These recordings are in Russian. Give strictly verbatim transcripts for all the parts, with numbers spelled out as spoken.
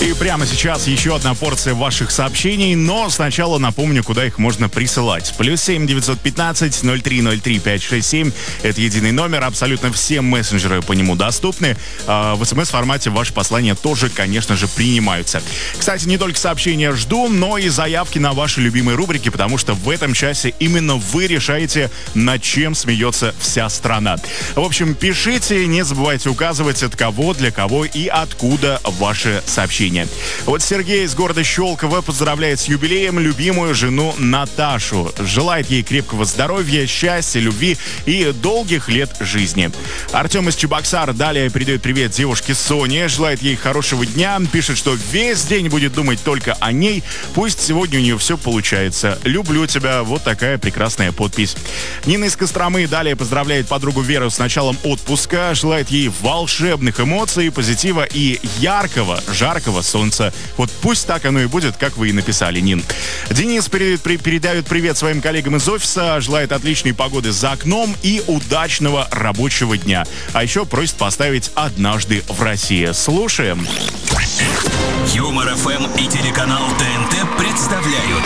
И прямо сейчас еще одна порция ваших сообщений, но сначала напомню, куда их можно присылать. Плюс семь девятьсот пятнадцать ноль три ноль три пять шесть семь. Это единый номер, абсолютно все мессенджеры по нему доступны. В смс-формате ваши послания тоже, конечно же, принимаются. Кстати, не только сообщения жду, но и заявки на ваши любимые рубрики, потому что в этом часе именно вы решаете, над чем смеется вся страна. В общем, пишите, не забывайте указывать, от кого, для кого и откуда ваши сообщения. Вот Сергей из города Щелково поздравляет с юбилеем любимую жену Наташу. Желает ей крепкого здоровья, счастья, любви и долгих лет жизни. Артем из Чебоксар далее передает привет девушке Соне, желает ей хорошего дня, пишет, что весь день будет думать только о ней, пусть сегодня у нее все получается. Люблю тебя, вот такая прекрасная подпись. Нина из Костромы далее поздравляет подругу Веру с началом отпуска, желает ей волшебных эмоций, позитива и яркого, жаркого солнца. Вот пусть так оно и будет, как вы и написали, Нин. Денис передает, передает привет своим коллегам из офиса, желает отличной погоды за окном и удачного рабочего дня. А еще просит поставить «Однажды в России». Слушаем. Юмор эф эм и телеканал ТНТ представляют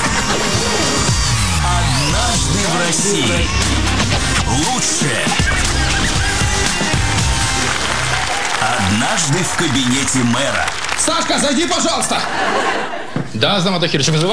«Однажды в России». Лучшее. Однажды в кабинете мэра. Сашка, зайди, пожалуйста. Да, Азамат Ахирович, вызывай.